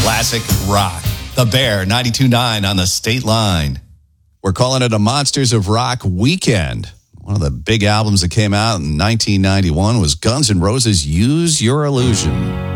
Classic rock. The Bear, 92.9 on the State Line. We're calling it a Monsters of Rock weekend. One of the big albums that came out in 1991 was Guns N' Roses' Use Your Illusion.